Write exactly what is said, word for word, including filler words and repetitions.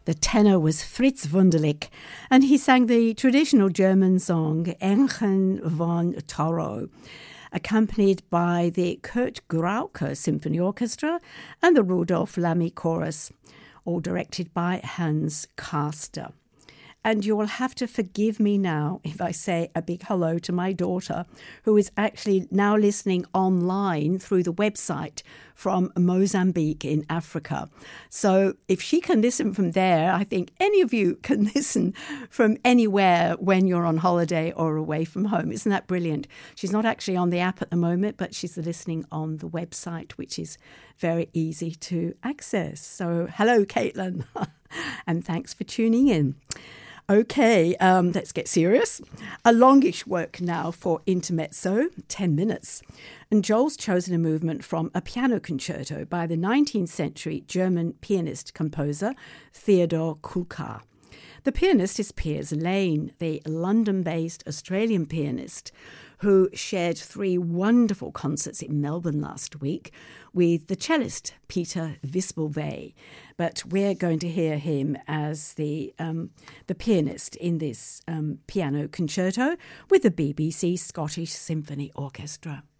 The tenor was Fritz Wunderlich, and he sang the traditional German song Enchen von Toro, accompanied by the Kurt Grauke Symphony Orchestra and the Rudolf Lamy Chorus, all directed by Hans Kaster. And you'll have to forgive me now if I say a big hello to my daughter, who is actually now listening online through the website from Mozambique in Africa. So if she can listen from there, I think any of you can listen from anywhere when you're on holiday or away from home. Isn't that brilliant? She's not actually on the app at the moment, but she's listening on the website, which is very easy to access. So hello, Caitlin, and thanks for tuning in. Okay, um, let's get serious. A longish work now for intermezzo, ten minutes. And Joel's chosen a movement from a piano concerto by the nineteenth century German pianist-composer Theodor Kuhlka. The pianist is Piers Lane, the London-based Australian pianist who shared three wonderful concerts in Melbourne last week with the cellist Peter Wispelwey. But we're going to hear him as the um, the pianist in this um, piano concerto with the B B C Scottish Symphony Orchestra.